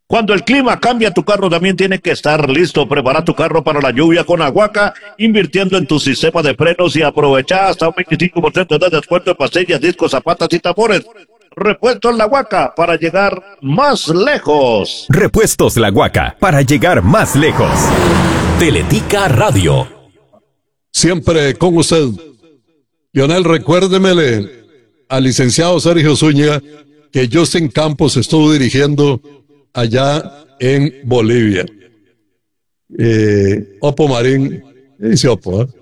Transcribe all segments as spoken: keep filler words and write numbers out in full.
Cuando el clima cambia, tu carro también tiene que estar listo. Prepara tu carro para la lluvia con Aguaca, invirtiendo en tu sistema de frenos y aprovecha hasta un veinticinco por ciento de descuento en pastillas, discos, zapatas y tambores. Repuestos La Huaca para llegar más lejos. Repuestos La Huaca para llegar más lejos. Teletica Radio. Siempre con usted. Lionel, recuérdemele al licenciado Sergio Zúñiga que Justin Campos estuvo dirigiendo allá en Bolivia. Eh, Opo Marín, dice Opo, ¿eh?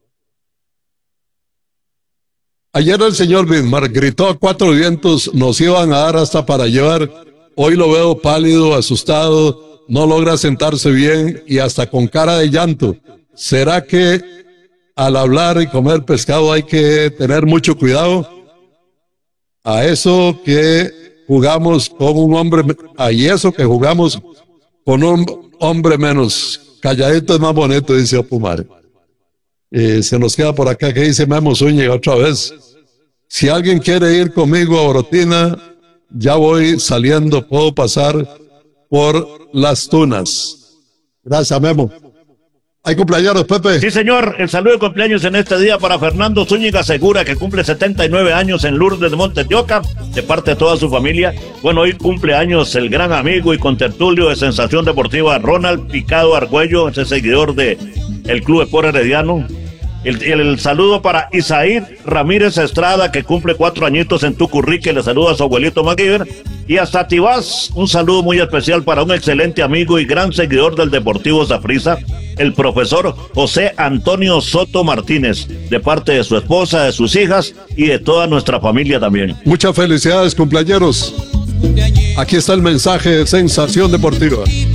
Ayer el señor Bismarck gritó a cuatro vientos, nos iban a dar hasta para llevar. Hoy lo veo pálido, asustado, no logra sentarse bien y hasta con cara de llanto. ¿Será que al hablar y comer pescado hay que tener mucho cuidado? A eso que jugamos con un hombre, a eso que jugamos con un hombre menos, calladito es más bonito, dice Opumare. Eh, se nos queda por acá que dice Memo Zúñiga otra vez. Si alguien quiere ir conmigo a Orotina, ya voy saliendo, puedo pasar por Las Tunas. Gracias, Memo. ¿Hay cumpleaños, Pepe? Sí, señor. El saludo de cumpleaños en este día para Fernando Zúñiga Segura, que cumple setenta y nueve años en Lourdes de Montes de Oca, de parte de toda su familia. Bueno, hoy cumple años el gran amigo y contertulio de Sensación Deportiva, Ronald Picado Argüello, ese seguidor de el Club Sport Herediano. El, el, el saludo para Isaíd Ramírez Estrada, que cumple cuatro añitos en Tucurrique, le saluda a su abuelito MacGyver. Y hasta Tibás, un saludo muy especial para un excelente amigo y gran seguidor del Deportivo Saprissa, el profesor José Antonio Soto Martínez, de parte de su esposa, de sus hijas y de toda nuestra familia también. Muchas felicidades, cumpleañeros. Aquí está el mensaje de Sensación Deportiva.